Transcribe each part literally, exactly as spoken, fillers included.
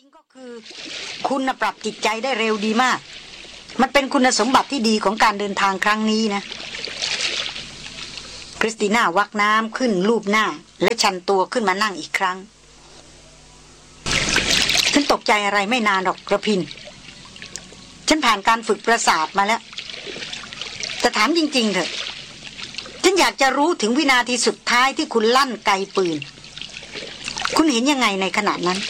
งก็คือคุณปรับจิตใจได้เร็วดีมากมันเป็นคุณสมบัติที่ดีของการเดินทางครั้งนี้นะคริสติน่าวักน้ำขึ้นลูบหน้าและชันตัวขึ้นมานั่งอีกครั้งฉันตกใจอะไรไม่นานหรอกกระพินฉันผ่านการฝึกประสาทมาแล้วแต่ถามจริงๆเถอะฉันอยากจะรู้ถึงวินาทีสุดท้ายที่คุณลั่นไกปืนคุณเห็นยังไงในขณะนั้น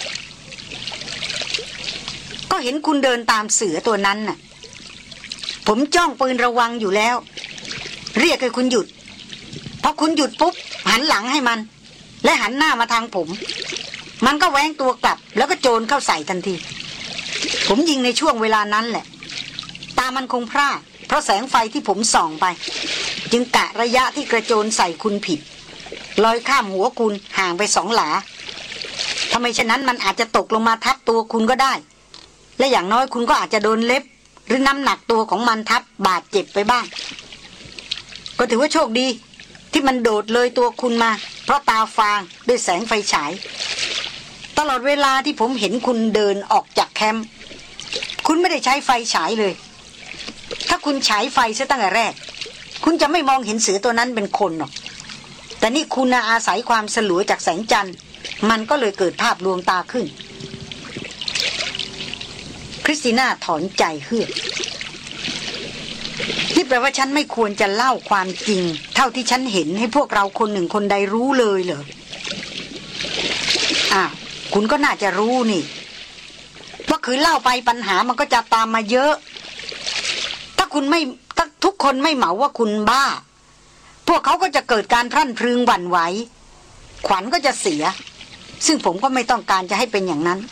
ก็เห็นคุณเดินตามเสือตัวนั้นน่ะผมจ้องปืนระวังอยู่แล้วเรียกให้คุณหยุดพอคุณหยุดปุ๊บหันหลังให้มันและหันหน้ามาทางผมมันก็แหวงตัวกลับแล้วก็โจรเข้าใส่ทันทีผมยิงในช่วงเวลานั้นแหละตามันคงพร่าเพราะแสงไฟที่ผมส่องไปจึงกะระยะที่กระโจนใส่คุณผิดลอยข้ามหัวคุณห่างไปสองหลาทำไมฉะนั้นมันอาจจะตกลงมาทับตัวคุณก็ได้และอย่างน้อยคุณก็อาจจะโดนเล็บหรือน้ำหนักตัวของมันทับบาดเจ็บไปบ้างก็ถือว่าโชคดีที่มันโดดเลยตัวคุณมาเพราะตาฟางด้วยแสงไฟฉายตลอดเวลาที่ผมเห็นคุณเดินออกจากแคมป์คุณไม่ได้ใช้ไฟฉายเลยถ้าคุณฉายไฟซะตั้งแต่แรกคุณจะไม่มองเห็นเสือตัวนั้นเป็นคนหรอกแต่นี่คุณอาศัยความสลัวจากแสงจันทร์มันก็เลยเกิดภาพลวงตาขึ้นคริสติน่าถอนใจเฮือกนี่แปลว่าฉันไม่ควรจะเล่าความจริงเท่าที่ฉันเห็นให้พวกเราคนหนึ่งคนใดรู้เลยเหรออ่ะคุณก็น่าจะรู้นี่ว่าคือเล่าไปปัญหามันก็จะตามมาเยอะถ้าคุณไม่ถ้าทุกคนไม่เหมาว่าคุณบ้าพวกเขาก็จะเกิดการพรั่นพรึงหวั่นไหวขวัญก็จะเสียซึ่งผมก็ไม่ต้องการจะให้เป็นอย่างนั้น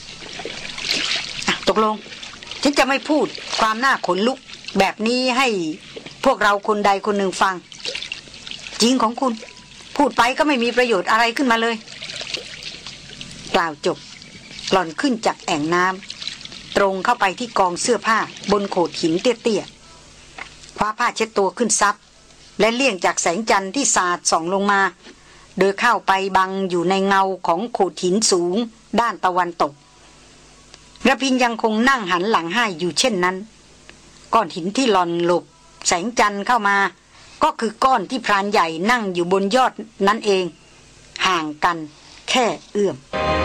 ตกลงฉันจะไม่พูดความน่าขนลุกแบบนี้ให้พวกเราคนใดคนหนึ่งฟังจริงของคุณพูดไปก็ไม่มีประโยชน์อะไรขึ้นมาเลยกล่าวจบหล่อนขึ้นจากแอ่งน้ำตรงเข้าไปที่กองเสื้อผ้าบนโขดหินเตี้ยๆคว้าผ้าเช็ดตัวขึ้นซับและเลี่ยงจากแสงจันทร์ที่สาดส่องลงมาโดยเข้าไปบังอยู่ในเงาของโขดหินสูงด้านตะวันตกระพินยังคงนั่งหันหลังให้อยู่เช่นนั้นก้อนหินที่หล่อนหลบแสงจันทร์เข้ามาก็คือก้อนที่พรานใหญ่นั่งอยู่บนยอดนั้นเองห่างกันแค่เอื้อม